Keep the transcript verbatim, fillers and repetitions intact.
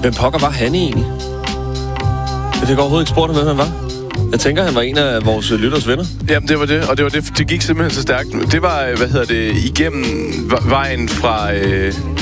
Hvem pokker var han egentlig? Jeg fik overhovedet ikke spurgt ham, hvem han var. Jeg tænker, han var en af vores lytters venner. Jamen, det var det, og det var det, det gik simpelthen så stærkt. Det var, hvad hedder det, igennem vejen fra... Øh